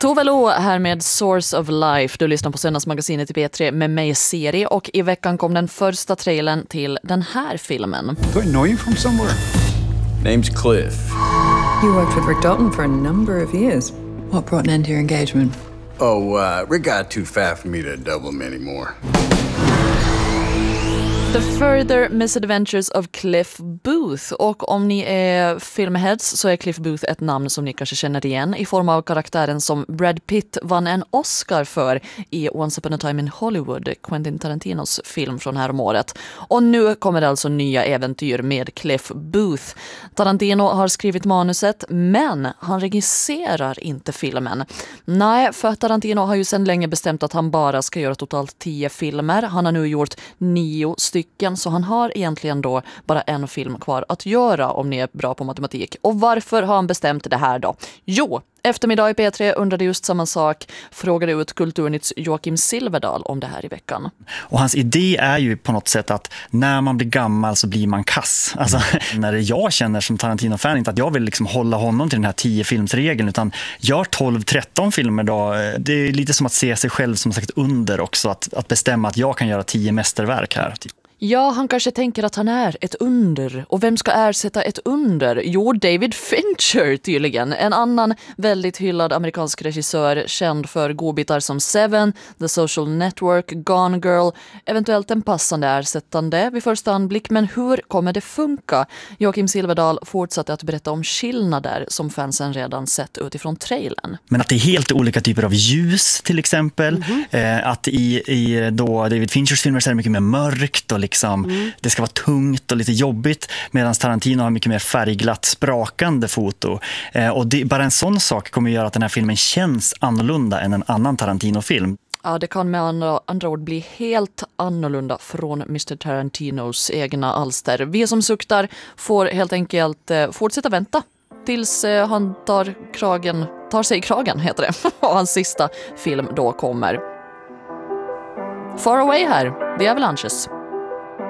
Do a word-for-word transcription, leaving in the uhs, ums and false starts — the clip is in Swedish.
Tove Lo här med Source of Life. Du lyssnar på Söndagsmagasinet i P tre med mig Siri, och i veckan kom den första trailern till den här filmen. Do I know you from somewhere? Name's Cliff. You worked with Rick Dalton for a number of years. What brought an end to your engagement? Oh, uh, Rick got too fat for me to double him anymore. The Further Misadventures of Cliff Booth. Och om ni är filmheads så är Cliff Booth ett namn som ni kanske känner igen i form av karaktären som Brad Pitt vann en Oscar för i Once Upon a Time in Hollywood, Quentin Tarantinos film från här om året. Och nu kommer det alltså nya äventyr med Cliff Booth. Tarantino har skrivit manuset, men han regisserar inte filmen. Nej, för Tarantino har ju sedan länge bestämt att han bara ska göra totalt tio filmer. Han har nu gjort nio stycken, så han har egentligen då bara en film kvar att göra om ni är bra på matematik. Och varför har han bestämt det här då? Jo, eftermiddag i P tre undrade just samma sak, frågade ut Kulturnytts Joakim Silverdal om det här i veckan. Och hans idé är ju på något sätt att när man blir gammal så blir man kass. Alltså när jag känner som Tarantino-fan inte att jag vill liksom hålla honom till den här tio filmsregeln, utan gör tolv tretton filmer då. Det är lite som att se sig själv som sagt under också, att, att bestämma att jag kan göra tio mästerverk här. Ja, han kanske tänker att han är ett under. Och vem ska ersätta ett under? Jo, David Fincher tydligen. En annan väldigt hyllad amerikansk regissör, känd för godbitar som Seven, The Social Network, Gone Girl. Eventuellt en passande ersättande vid första anblick. Men hur kommer det funka? Joakim Silverdal fortsatte att berätta om skillnader som fansen redan sett utifrån trailern. Men att det är helt olika typer av ljus till exempel. Mm-hmm. Eh, att i, i då David Finchers filmer så är det mycket mer mörkt och liksom, mm. det ska vara tungt och lite jobbigt, medan Tarantino har mycket mer färgglatt, sprakande foto. Eh, och det, bara en sån sak kommer att göra att den här filmen känns annorlunda än en annan Tarantino-film. Ja, det kan med andra, andra ord bli helt annorlunda från mister Tarantinos egna alster. Vi som suktar får helt enkelt eh, fortsätta vänta tills eh, han tar kragen, tar sig i kragen heter det, och hans sista film då kommer. Far Away här, The Avalanches.